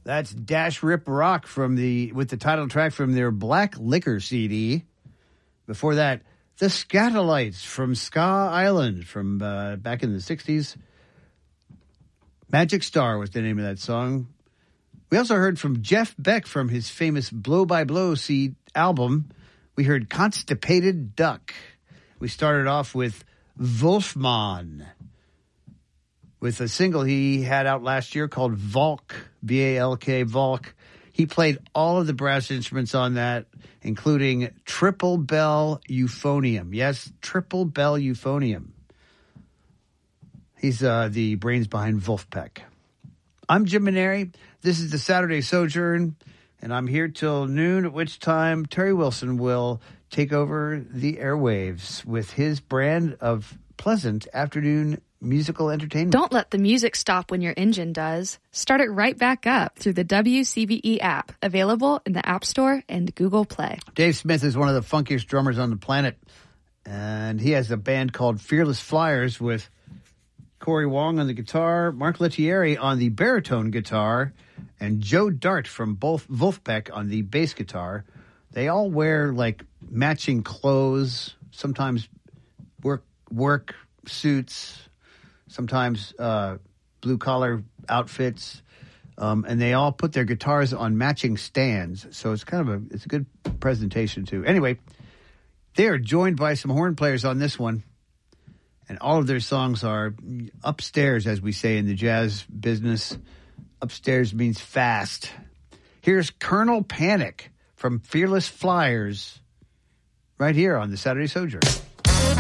That's Dash Rip Rock with the title track from their Black Liquor CD. Before that, the Scatolites from Ska Island from back in the 60s. Magic Star was the name of that song. We also heard from Jeff Beck from his famous Blow by Blow album. We heard Constipated Duck. We started off with Wolfman, with a single he had out last year called Valk, B-A-L-K, Valk. He played all of the brass instruments on that, including triple bell euphonium. Yes, triple bell euphonium. He's the brains behind Wolfpack. I'm Jim Maneri. This is the Saturday Sojourn, and I'm here till noon, at which time Terry Wilson will take over the airwaves with his brand of pleasant afternoon musical entertainment. Don't let the music stop when your engine does. Start it right back up through the WCBE app, available in the App Store and Google Play. Dave Smith is one of the funkiest drummers on the planet, and he has a band called Fearless Flyers with Corey Wong on the guitar, Mark Lettieri on the baritone guitar, and Joe Dart from both Wolfpack on the bass guitar. They all wear like matching clothes, sometimes work suits, sometimes blue-collar outfits, and they all put their guitars on matching stands. So it's it's a good presentation, too. Anyway, they are joined by some horn players on this one, and all of their songs are upstairs, as we say in the jazz business. Upstairs means fast. Here's Colonel Panic from Fearless Flyers right here on the Saturday Sojourn.